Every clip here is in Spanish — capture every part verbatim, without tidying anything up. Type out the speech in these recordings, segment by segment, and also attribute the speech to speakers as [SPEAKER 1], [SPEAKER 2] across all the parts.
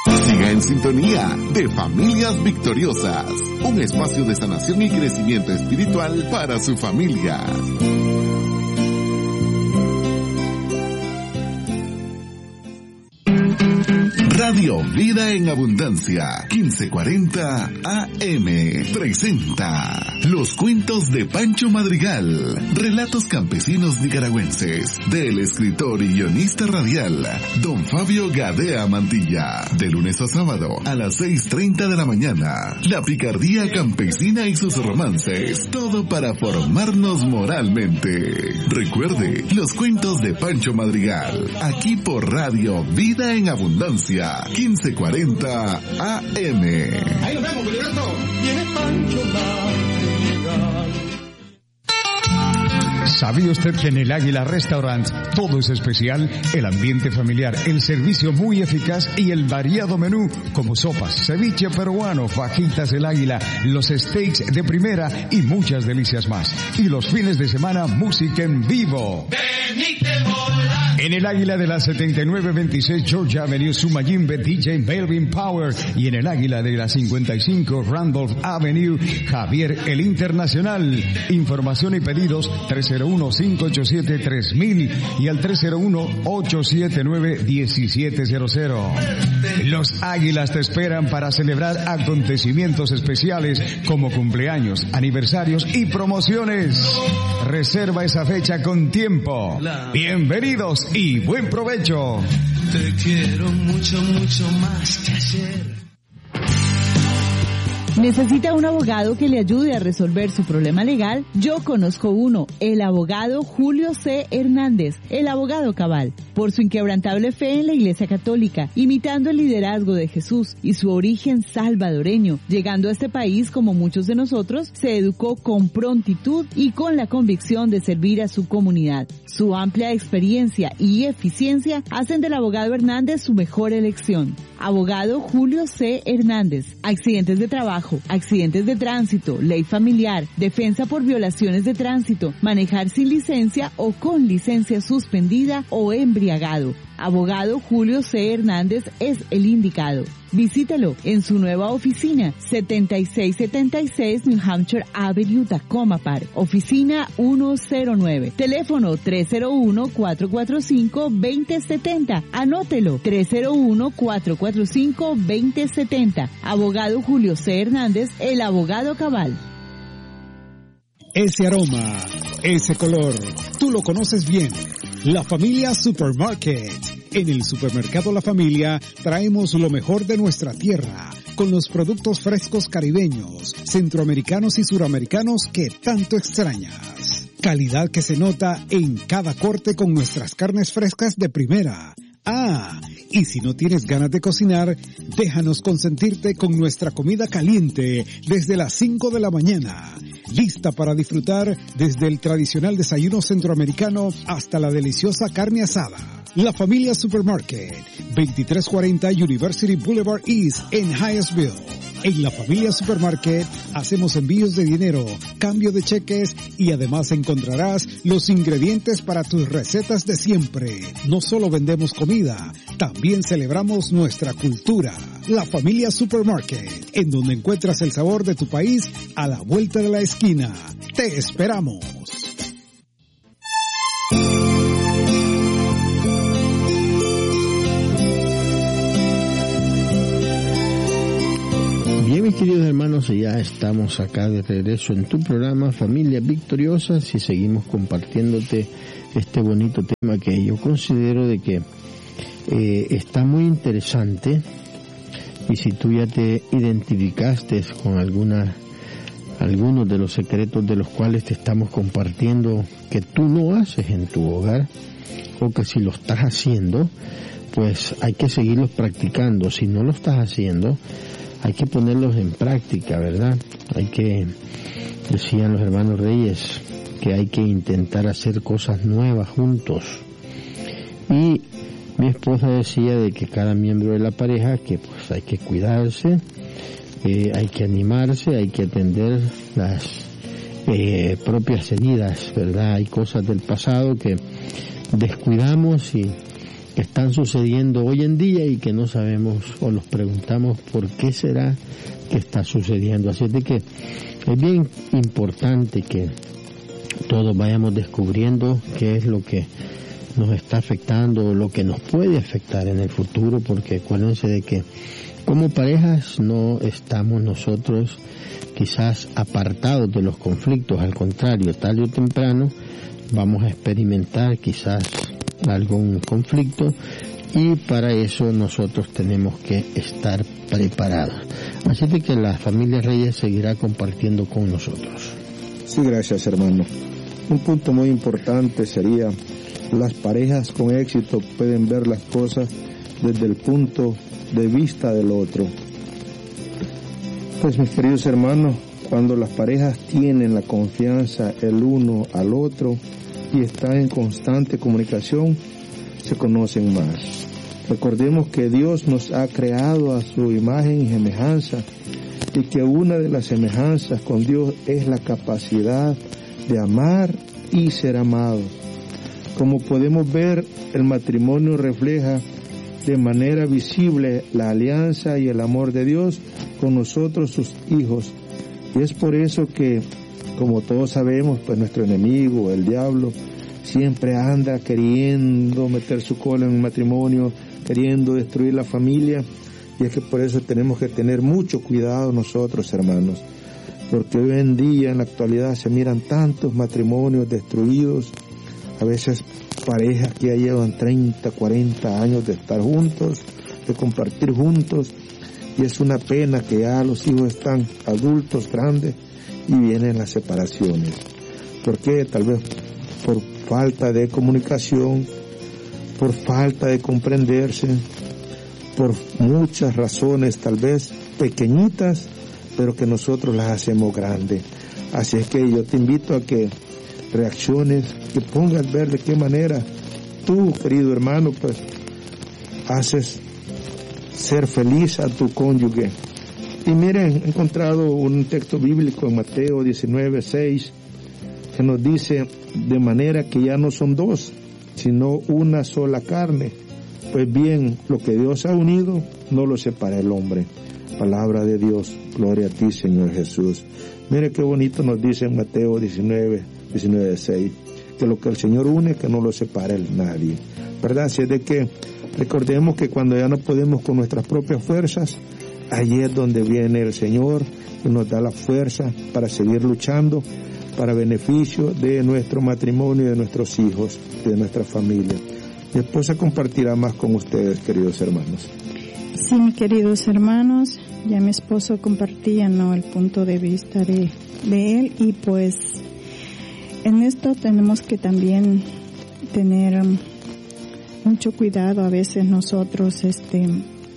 [SPEAKER 1] Siga en sintonía de Familias Victoriosas, un espacio de sanación y crecimiento espiritual para su familia. Radio Vida en Abundancia, quince cuarenta A M, presenta Los Cuentos de Pancho Madrigal, relatos campesinos nicaragüenses, del escritor y guionista radial, don Fabio Gadea Mantilla, de lunes a sábado a las seis treinta de la mañana. La picardía campesina y sus romances, todo para formarnos moralmente. Recuerde, Los Cuentos de Pancho Madrigal, aquí por Radio Vida en Abundancia, quince cuarenta A M.
[SPEAKER 2] Ahí nos vemos, Gilberto. Viene Pancho Madrigal.
[SPEAKER 3] ¿Sabía usted que en el Águila Restaurant todo es especial? El ambiente familiar, el servicio muy eficaz y el variado menú como sopas, ceviche peruano, fajitas del Águila, los steaks de primera y muchas delicias más. Y los fines de semana, música en vivo. En el Águila de la setenta y nueve veintiséis Georgia Avenue, Sumayimbe, D J Melvin Power. Y en el Águila de la cincuenta y cinco Randolph Avenue, Javier el Internacional. Información y pedidos tres cero uno, cinco ocho siete, tres mil y al tres cero uno, ocho siete nueve, uno siete cero cero. Los Águilas te esperan para celebrar acontecimientos especiales como cumpleaños, aniversarios y promociones. Reserva esa fecha con tiempo. Bienvenidos y buen provecho.
[SPEAKER 4] Te quiero mucho, mucho más que ayer.
[SPEAKER 5] ¿Necesita un abogado que le ayude a resolver su problema legal? Yo conozco uno, el abogado Julio C. Hernández, el abogado cabal. Por su inquebrantable fe en la Iglesia Católica, imitando el liderazgo de Jesús y su origen salvadoreño, llegando a este país como muchos de nosotros, se educó con prontitud y con la convicción de servir a su comunidad. Su amplia experiencia y eficiencia hacen del abogado Hernández su mejor elección. Abogado Julio C. Hernández. Accidentes de trabajo, accidentes de tránsito, ley familiar, defensa por violaciones de tránsito, manejar sin licencia o con licencia suspendida o embriagado. Abogado Julio C. Hernández es el indicado. Visítelo en su nueva oficina, setenta y seis setenta y seis New Hampshire Avenue, Tacoma Park, oficina ciento nueve. Teléfono tres cero uno, cuatro cuatro cinco, dos cero siete cero. Anótelo, tres cero uno, cuatro cuatro cinco, dos cero siete cero. Abogado Julio C. Hernández, el abogado cabal.
[SPEAKER 6] Ese aroma, ese color, tú lo conoces bien. La Familia Supermarket. En el supermercado La Familia traemos lo mejor de nuestra tierra, con los productos frescos caribeños, centroamericanos y suramericanos que tanto extrañas. Calidad que se nota en cada corte con nuestras carnes frescas de primera. Ah, y si no tienes ganas de cocinar, déjanos consentirte con nuestra comida caliente desde las cinco de la mañana. Lista para disfrutar desde el tradicional desayuno centroamericano hasta la deliciosa carne asada. La Familia Supermarket, veintitrés cuarenta University Boulevard East en Hyattsville. En La Familia Supermarket hacemos envíos de dinero, cambio de cheques y además encontrarás los ingredientes para tus recetas de siempre. No solo vendemos comida, también celebramos nuestra cultura. La Familia Supermarket, en donde encuentras el sabor de tu país a la vuelta de la esquina. ¡Te esperamos!
[SPEAKER 7] Bien, mis queridos hermanos, ya estamos acá de regreso en tu programa Familias Victoriosas y seguimos compartiéndote este bonito tema que yo considero de que eh, está muy interesante, y si tú ya te identificaste con alguna algunos de los secretos de los cuales te estamos compartiendo que tú no haces en tu hogar, o que si lo estás haciendo, pues hay que seguirlos practicando. Si no lo estás haciendo, hay que ponerlos en práctica, ¿verdad? Hay que, decían los hermanos Reyes, que hay que intentar hacer cosas nuevas juntos. Y mi esposa decía de que cada miembro de la pareja, que pues hay que cuidarse, eh, hay que animarse, hay que atender las eh, propias heridas, ¿verdad? Hay cosas del pasado que descuidamos y que están sucediendo hoy en día y que no sabemos o nos preguntamos por qué será que está sucediendo. Así de que es bien importante que todos vayamos descubriendo qué es lo que nos está afectando o lo que nos puede afectar en el futuro, porque acuérdense de que como parejas no estamos nosotros quizás apartados de los conflictos, al contrario, tarde o temprano vamos a experimentar quizás algún conflicto y para eso nosotros tenemos que estar preparados. Así de que la familia Reyes seguirá compartiendo con nosotros.
[SPEAKER 8] Sí, gracias, hermano. Un punto muy importante sería: las parejas con éxito pueden ver las cosas desde el punto de vista del otro. Pues, mis queridos hermanos, cuando las parejas tienen la confianza el uno al otro y están en constante comunicación, se conocen más. Recordemos que Dios nos ha creado a su imagen y semejanza, y que una de las semejanzas con Dios es la capacidad de amar y ser amados. Como podemos ver, el matrimonio refleja de manera visible la alianza y el amor de Dios con nosotros, sus hijos. Y es por eso que, como todos sabemos, pues nuestro enemigo, el diablo, siempre anda queriendo meter su cola en el matrimonio, queriendo destruir la familia. Y es que por eso tenemos que tener mucho cuidado nosotros, hermanos, porque hoy en día, en la actualidad, se miran tantos matrimonios destruidos, a veces parejas que ya llevan treinta, cuarenta años de estar juntos, de compartir juntos, y es una pena que ya los hijos están adultos, grandes, y vienen las separaciones. ¿Por qué? Tal vez por falta de comunicación, por falta de comprenderse, por muchas razones, tal vez pequeñitas, pero que nosotros las hacemos grandes. Así es que yo te invito a que reacciones, que pongas ver de qué manera tú, querido hermano, pues haces ser feliz a tu cónyuge. Y miren, he encontrado un texto bíblico en Mateo diecinueve, seis, que nos dice: de manera que ya no son dos, sino una sola carne. Pues bien, lo que Dios ha unido, no lo separa el hombre. Palabra de Dios, gloria a ti, Señor Jesús. Mire qué bonito nos dice en Mateo diecinueve, diecinueve, seis, que lo que el Señor une, que no lo separe nadie. ¿Verdad? Así es de que recordemos que cuando ya no podemos con nuestras propias fuerzas, ahí es donde viene el Señor y nos da la fuerza para seguir luchando para beneficio de nuestro matrimonio, de nuestros hijos, de nuestra familia. Mi esposa compartirá más con ustedes, queridos hermanos.
[SPEAKER 9] Sí, mis queridos hermanos, ya mi esposo compartía, ¿no?, el punto de vista de, de él, y pues en esto tenemos que también tener mucho cuidado. A veces nosotros este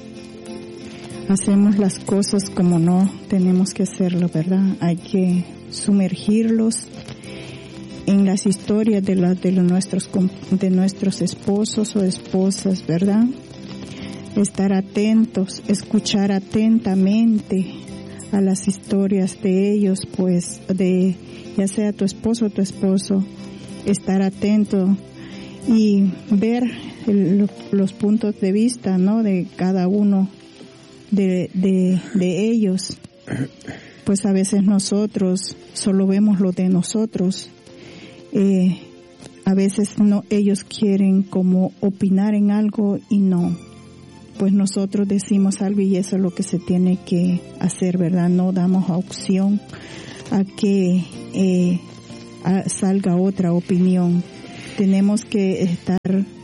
[SPEAKER 9] hacemos las cosas como no tenemos que hacerlo, ¿verdad? Hay que sumergirlos en las historias de, la, de, los nuestros, de nuestros esposos o esposas, ¿verdad? Estar atentos, escuchar atentamente a las historias de ellos, pues, de ya sea tu esposo o tu esposo, estar atento y ver el, los puntos de vista, ¿no?, de cada uno de, de, de ellos. Pues a veces nosotros solo vemos lo de nosotros. Eh, a veces no, ellos quieren como opinar en algo y no. Pues nosotros decimos algo y eso es lo que se tiene que hacer, ¿verdad? No damos opción a que eh, a, salga otra opinión. Tenemos que estar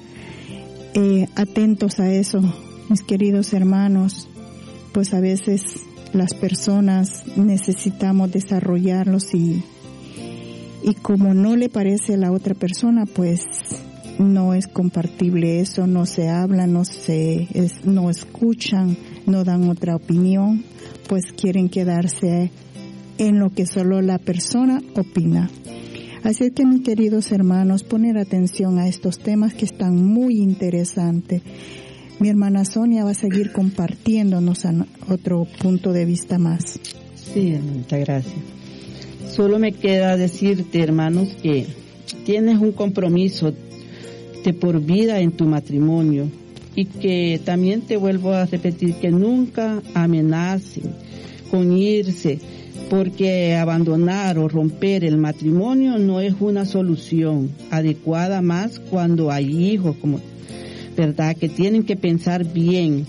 [SPEAKER 9] eh, atentos a eso, mis queridos hermanos. Pues a veces las personas necesitamos desarrollarlos y y como no le parece a la otra persona, pues no es compartible eso, no se habla, no se es, no escuchan, no dan otra opinión, pues quieren quedarse en lo que solo la persona opina. Así que, mis queridos hermanos, poner atención a estos temas que están muy interesantes. Mi hermana Sonia va a seguir compartiéndonos otro punto de vista más.
[SPEAKER 10] Sí, muchas gracias. Solo me queda decirte, hermanos, que tienes un compromiso de por vida en tu matrimonio. Y que también te vuelvo a repetir que nunca amenacen con irse, porque abandonar o romper el matrimonio no es una solución adecuada, más cuando hay hijos, como, ¿verdad? Que tienen que pensar bien.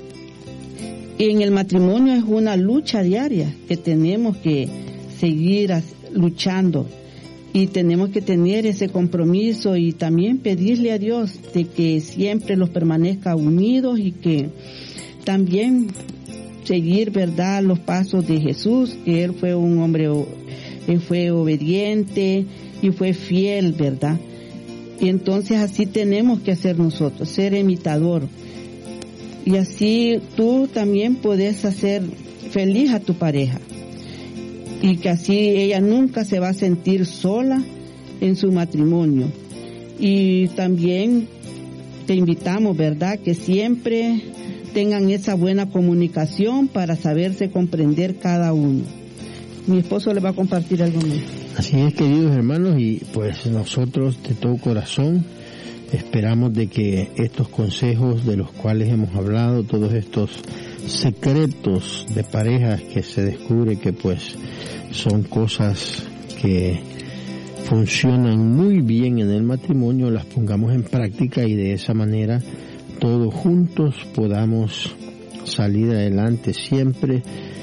[SPEAKER 10] Y en el matrimonio es una lucha diaria que tenemos que seguir luchando. Y tenemos que tener ese compromiso y también pedirle a Dios de que siempre los permanezca unidos y que también seguir, ¿verdad?, los pasos de Jesús, que Él fue un hombre, Él fue obediente y fue fiel, ¿verdad? Y entonces así tenemos que hacer nosotros, ser imitador. Y así tú también puedes hacer feliz a tu pareja. Y que así ella nunca se va a sentir sola en su matrimonio. Y también te invitamos, ¿verdad?, que siempre tengan esa buena comunicación para saberse comprender cada uno. Mi esposo le va a compartir algo más.
[SPEAKER 7] Así es, queridos hermanos, y pues nosotros de todo corazón esperamos de que estos consejos de los cuales hemos hablado, todos estos secretos de parejas que se descubre que pues son cosas que funcionan muy bien en el matrimonio, las pongamos en práctica y de esa manera todos juntos podamos salir adelante siempre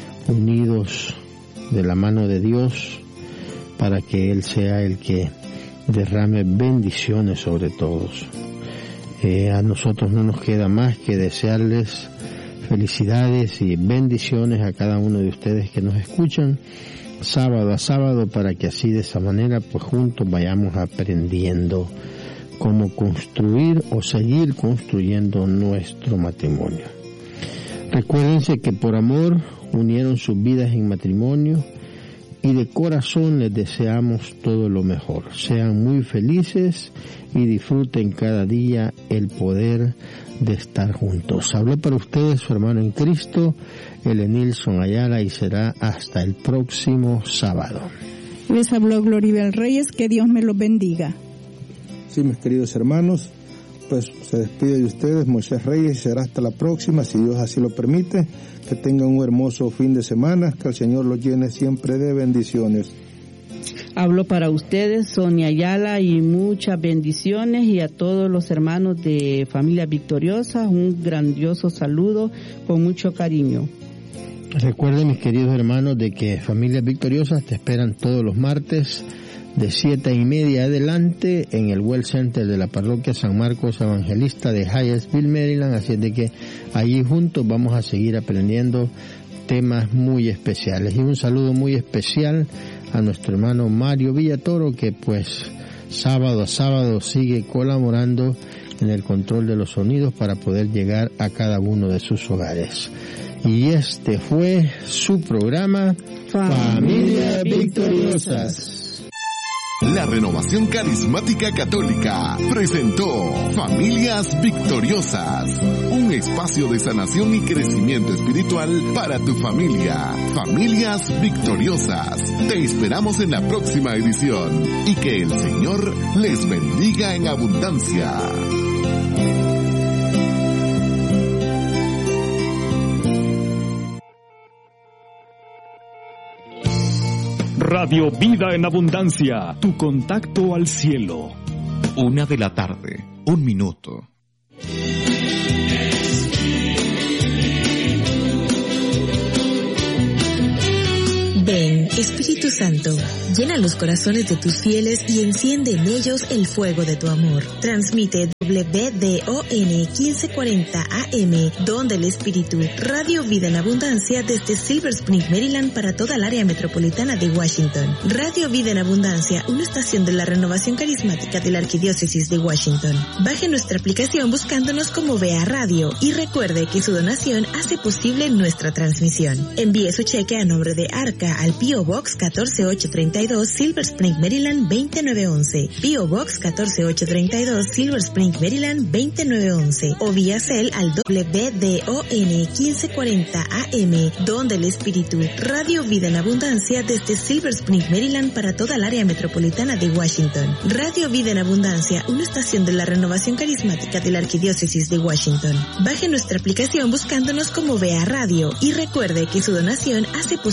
[SPEAKER 7] unidos de la mano de Dios para que Él sea el que derrame bendiciones sobre todos. Eh, a nosotros no nos queda más que desearles felicidades y bendiciones a cada uno de ustedes que nos escuchan sábado a sábado, para que así de esa manera pues juntos vayamos aprendiendo cómo construir o seguir construyendo nuestro matrimonio. Recuérdense que por amor unieron sus vidas en matrimonio y de corazón les deseamos todo lo mejor. Sean muy felices y disfruten cada día el poder de estar juntos. Habló para ustedes su hermano en Cristo, Elenilson Ayala, y será hasta el próximo sábado.
[SPEAKER 9] Les habló Gloribel Reyes, que Dios me los bendiga.
[SPEAKER 8] Sí, mis queridos hermanos, pues se despide de ustedes Moisés Reyes y será hasta la próxima, si Dios así lo permite. Que tengan un hermoso fin de semana, que el Señor los llene siempre de bendiciones.
[SPEAKER 10] Hablo para ustedes Sonia Ayala y muchas bendiciones, y a todos los hermanos de Familia Victoriosa un grandioso saludo con mucho cariño.
[SPEAKER 7] Recuerden, mis queridos hermanos, de que Familias Victoriosas te esperan todos los martes de siete y media adelante en el Well Center de la Parroquia San Marcos Evangelista de Hyattsville, Maryland. Así es de que allí juntos vamos a seguir aprendiendo temas muy especiales. Y un saludo muy especial a nuestro hermano Mario Villatoro, que pues sábado a sábado sigue colaborando en el control de los sonidos para poder llegar a cada uno de sus hogares. Y este fue su programa Familias Victoriosas.
[SPEAKER 1] La Renovación Carismática Católica presentó Familias Victoriosas, un espacio de sanación y crecimiento espiritual para tu familia. Familias Victoriosas, te esperamos en la próxima edición y que el Señor les bendiga en abundancia.
[SPEAKER 11] Radio Vida en Abundancia, tu contacto al cielo.
[SPEAKER 1] Una de la tarde, un minuto.
[SPEAKER 12] Ven, Espíritu Santo, llena los corazones de tus fieles y enciende en ellos el fuego de tu amor. Transmite W D O N quince cuarenta A M, Don del Espíritu, Radio Vida en Abundancia desde Silver Spring, Maryland, para toda el área metropolitana de Washington. Radio Vida en Abundancia, una estación de la Renovación Carismática de la Arquidiócesis de Washington. Baje nuestra aplicación buscándonos como Vea Radio y recuerde que su donación hace posible nuestra transmisión. Envíe su cheque a nombre de Arca al P O Box catorce ocho treinta y dos, Silver Spring, Maryland veinte nueve once. P O Box catorce ocho treinta y dos, Silver Spring, Maryland veinte nueve once o vía cel al W D O N quince cuarenta A M, donde el espíritu. Radio Vida en Abundancia desde Silver Spring, Maryland para toda el área metropolitana de Washington. Radio Vida en Abundancia, una estación de la renovación carismática de la Arquidiócesis de Washington. Baje nuestra aplicación buscándonos como Vea Radio y recuerde que su donación hace posible